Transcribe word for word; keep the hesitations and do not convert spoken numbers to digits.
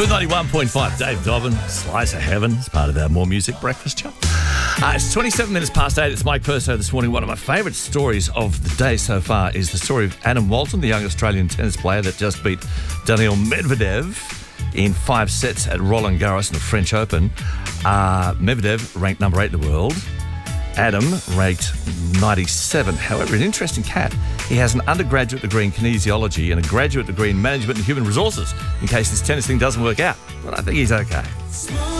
Smooth ninety-one point five. Dave Dobbin, Slice of Heaven. It's part of our More Music breakfast show. Uh, it's twenty-seven minutes past eight. It's Mike Purso this morning. One of my favourite stories of the day so far is the story of Adam Walton, the young Australian tennis player that just beat Daniil Medvedev in five sets at Roland Garros in the French Open. Uh, Medvedev ranked number eight in the world. Adam ranked ninety-seven. However, an interesting cat. He has an undergraduate degree in kinesiology and a graduate degree in management and human resources in case this tennis thing doesn't work out. But I think he's okay.